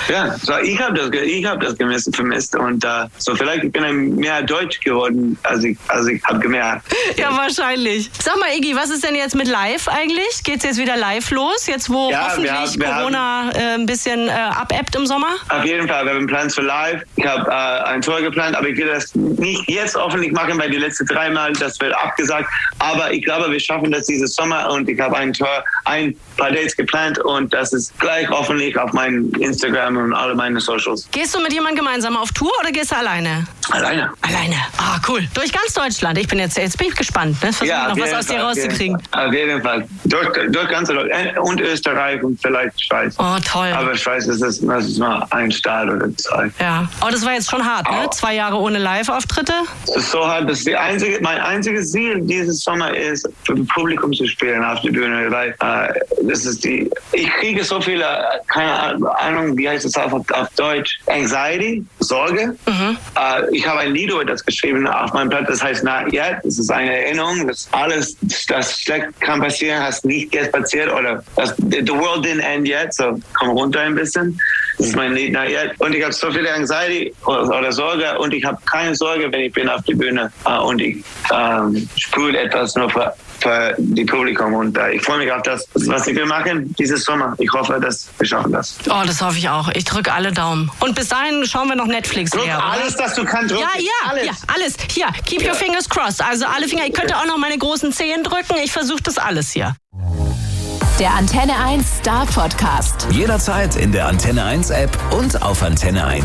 Ja, so, ich habe das vermisst und so vielleicht bin ich mehr deutsch geworden, als ich habe gemerkt. Ja, wahrscheinlich. Sag mal, Iggy, was ist denn jetzt mit live eigentlich? Geht's jetzt wieder live los, jetzt wo hoffentlich Corona ein bisschen abebbt im Sommer? Auf jeden Fall, wir haben Plans für live. Ich habe ein Tour geplant, aber ich will das nicht jetzt öffentlich machen, weil die letzten 3 Mal, das wird abgesagt. Aber ich glaube, wir schaffen das dieses Sommer und ich habe ein paar Dates geplant und das ist gleich öffentlich auf meinem Instagram und alle meine Socials. Gehst du mit jemandem gemeinsam auf Tour oder gehst du alleine? Alleine. Ah, cool. Durch ganz Deutschland. Jetzt bin ich gespannt. Ne? Versuche noch was aus dir rauszukriegen. Auf jeden Fall. Durch ganz Deutschland und Österreich und vielleicht Schweiz. Oh, toll. Aber Schweiz das ist nur ein Staat oder 2. Ja. Oh, das war jetzt schon hart, ne? 2 Jahre ohne Live-Auftritte. Das ist so hart. Das ist mein einziges Ziel dieses Sommer ist, für das Publikum zu spielen auf der Bühne, weil ich kriege so viele, keine Ahnung, wie heißt das auf Deutsch, Anxiety, Sorge. Ich habe ein Lied über das geschrieben auf meinem Blatt, das heißt Not Yet. Das ist eine Erinnerung, dass alles, das schlecht kann passieren, hast nicht jetzt passiert oder the world didn't end yet, so komm runter ein bisschen. Das ist mein Lied Not Yet. Und ich habe so viele Anxiety oder Sorge und ich habe keine Sorge, wenn ich bin auf der Bühne und ich spüre etwas nur für die Publikum und ich freue mich auf das, was ich will machen dieses Sommer. Ich hoffe, dass wir schaffen das. Oh, das hoffe ich auch. Ich drücke alle Daumen. Und bis dahin schauen wir noch Netflix leer. Alles, das du kannst drücken. Ja, alles. Hier, keep your fingers crossed. Also alle Finger. Ich könnte auch noch meine großen Zehen drücken. Ich versuche das alles hier. Der Antenne 1 Star Podcast. Jederzeit in der Antenne 1 App und auf antenne1.de.